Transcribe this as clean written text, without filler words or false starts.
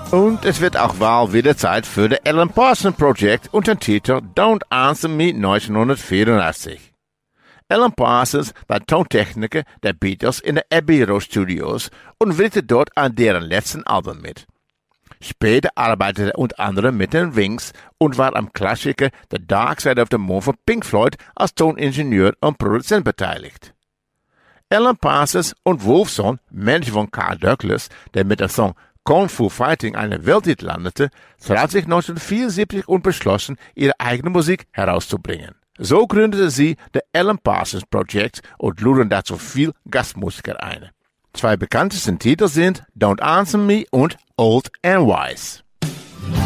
Und es wird auch mal wieder Zeit für das Alan Parsons Projekt unter dem Titel Don't Answer Me 1984. Alan Parsons war Tontechniker der Beatles in den Abbey Road Studios und wirkte dort an deren letzten Album mit. Später arbeitete er unter anderem mit den Wings und war am Klassiker The Dark Side of the Moon von Pink Floyd als Toningenieur und Produzent beteiligt. Alan Parsons und Wolfson, Manager von Carl Douglas, der mit dem Song Kung Fu Fighting einen Welthit landete, traf sich 1974 und beschlossen, ihre eigene Musik herauszubringen. So gründete sie das Alan Parsons Project und luden dazu viel Gastmusiker ein. Zwei bekanntesten Titel sind Don't Answer Me und Old and Wise.